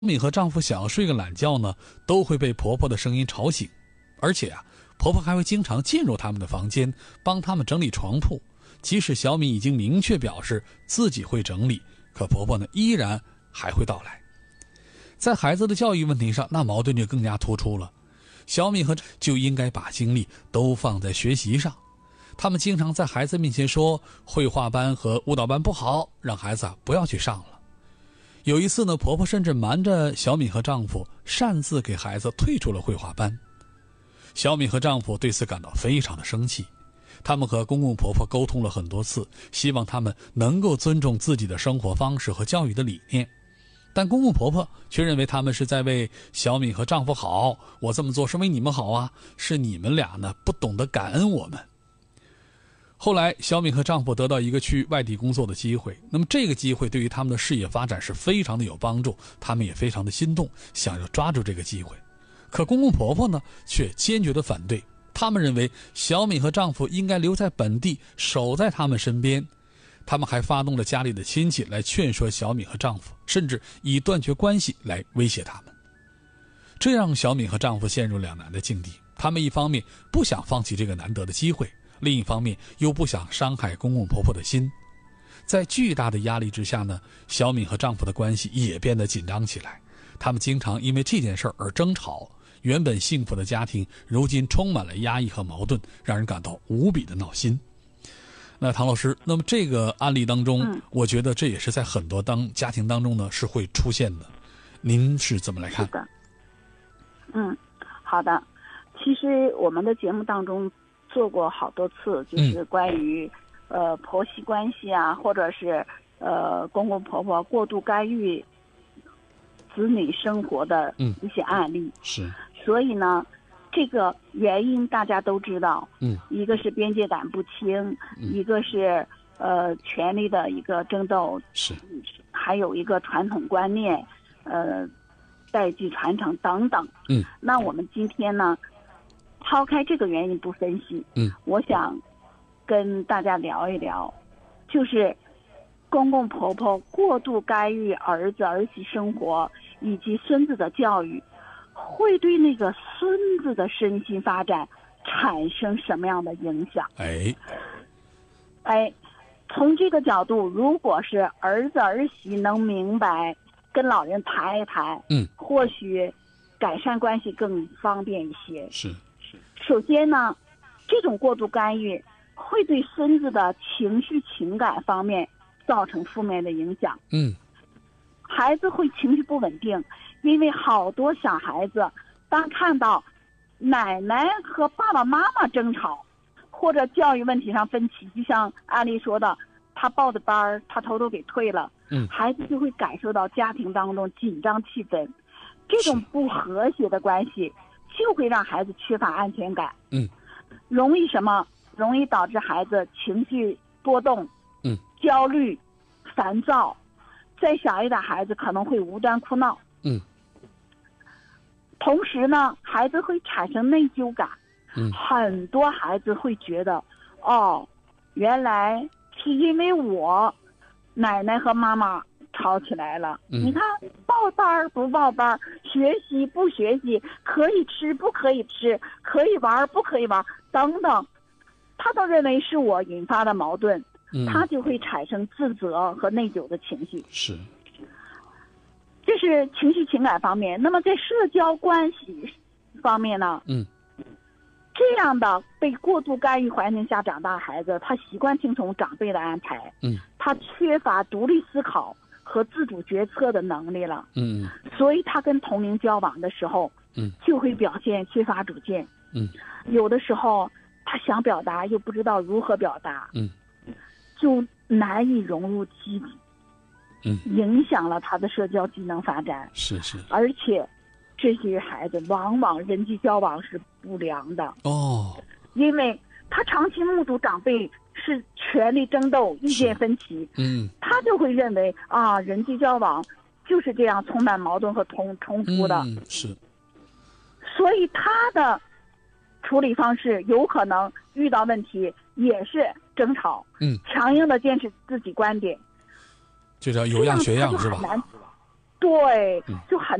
米和丈夫想要睡个懒觉呢，都会被婆婆的声音吵醒，而且婆婆还会经常进入他们的房间，帮他们整理床铺。即使小米已经明确表示自己会整理，可婆婆呢依然还会到来。在孩子的教育问题上，那矛盾就更加突出了。小米和就应该把精力都放在学习上，他们经常在孩子面前说绘画班和舞蹈班不好，让孩子不要去上了。有一次呢，婆婆甚至瞒着小米和丈夫，擅自给孩子退出了绘画班。小米和丈夫对此感到非常的生气，他们和公公婆婆沟通了很多次，希望他们能够尊重自己的生活方式和教育的理念。但公公婆婆却认为他们是在为小米和丈夫好，我这么做是为你们好啊，是你们俩呢不懂得感恩我们。后来小米和丈夫得到一个去外地工作的机会，那么这个机会对于他们的事业发展是非常的有帮助，他们也非常的心动，想要抓住这个机会。可公公婆婆呢却坚决的反对，他们认为小米和丈夫应该留在本地，守在他们身边。他们还发动了家里的亲戚来劝说小米和丈夫，甚至以断绝关系来威胁他们。这让小米和丈夫陷入两难的境地，他们一方面不想放弃这个难得的机会，另一方面又不想伤害公公婆婆的心。在巨大的压力之下呢，小米和丈夫的关系也变得紧张起来，他们经常因为这件事而争吵，原本幸福的家庭如今充满了压抑和矛盾，让人感到无比的闹心。那唐老师，那么这个案例当中，我觉得这也是在很多家庭当中呢是会出现的，您是怎么来看？ 是的，好的。其实我们的节目当中做过好多次，就是关于婆媳关系啊，或者是公公婆婆过度干预子女生活的一些案例。 是。 所以呢，这个原因大家都知道，一个是边界感不清，一个是权力的一个争斗， 是， 还有一个传统观念，代际传承等等。那我们今天呢，抛开这个原因不分析，我想跟大家聊一聊，就是公公婆婆过度干预儿子儿媳生活以及孙子的教育，会对那个孙子的身心发展产生什么样的影响？从这个角度，如果是儿子儿媳能明白，跟老人谈一谈，或许改善关系更方便一些。 是。 首先呢，这种过度干预会对孙子的情绪情感方面造成负面的影响。孩子会情绪不稳定，因为好多小孩子当看到奶奶和爸爸妈妈争吵，或者教育问题上分歧，就像案例说的，他报的班他偷偷给退了，孩子就会感受到家庭当中紧张气氛，这种不和谐的关系就会让孩子缺乏安全感，容易什么？容易导致孩子情绪波动，焦虑、烦躁。再小一点孩子可能会无端哭闹，同时呢，孩子会产生内疚感，很多孩子会觉得，原来是因为我奶奶和妈妈吵起来了。你看，报班不报班，学习不学习，可以吃不可以吃，可以玩不可以玩等等，他都认为是我引发的矛盾，他就会产生自责和内疚的情绪。 是。 这是情绪情感方面。那么在社交关系方面呢，这样的被过度干预环境下长大的孩子，他习惯听从长辈的安排，他缺乏独立思考和自主决策的能力了，所以他跟同龄交往的时候，就会表现缺乏主见，有的时候他想表达又不知道如何表达，就难以融入集体，影响了他的社交技能发展。 是。 而且这些孩子往往人际交往是不良的，因为他长期目睹长辈是权力争斗、意见分歧，他就会认为人际交往就是这样充满矛盾和冲突的， 是。 所以他的处理方式有可能遇到问题也是争吵，强硬的坚持自己观点， 就叫有样学样是吧？ 对，就很